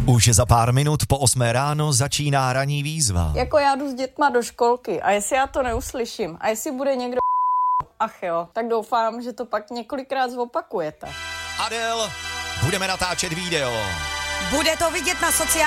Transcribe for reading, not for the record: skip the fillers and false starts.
Už za pár minut po 8 ráno začíná ranní výzva. Jako já jdu s dětma do školky a jestli já to neuslyším a jestli bude někdo ach jo, tak doufám, že to pak několikrát zopakujete. Adel, budeme natáčet video. Bude to vidět na sociálních